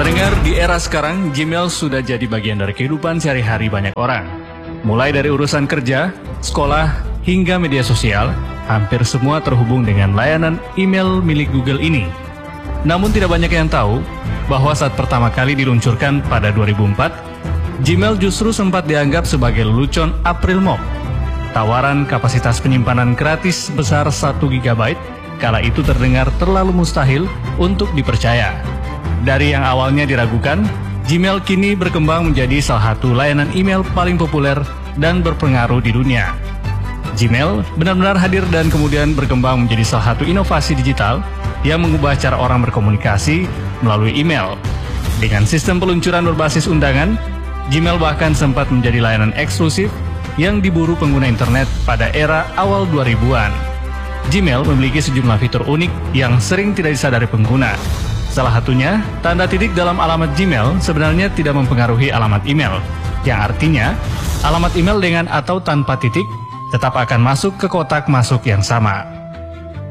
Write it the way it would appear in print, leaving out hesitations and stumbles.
Pendengar, di era sekarang, Gmail sudah jadi bagian dari kehidupan sehari-hari banyak orang. Mulai dari urusan kerja, sekolah, hingga media sosial, hampir semua terhubung dengan layanan email milik Google ini. Namun tidak banyak yang tahu bahwa saat pertama kali diluncurkan pada 2004, Gmail justru sempat dianggap sebagai lelucon April Mop. Tawaran kapasitas penyimpanan gratis sebesar 1 GB kala itu terdengar terlalu mustahil untuk dipercaya. Dari yang awalnya diragukan, Gmail kini berkembang menjadi salah satu layanan email paling populer dan berpengaruh di dunia. Gmail benar-benar hadir dan kemudian berkembang menjadi salah satu inovasi digital yang mengubah cara orang berkomunikasi melalui email. Dengan sistem peluncuran berbasis undangan, Gmail bahkan sempat menjadi layanan eksklusif yang diburu pengguna internet pada era awal 2000-an. Gmail memiliki sejumlah fitur unik yang sering tidak disadari pengguna. Salah satunya, tanda titik dalam alamat Gmail sebenarnya tidak mempengaruhi alamat email, yang artinya alamat email dengan atau tanpa titik tetap akan masuk ke kotak masuk yang sama.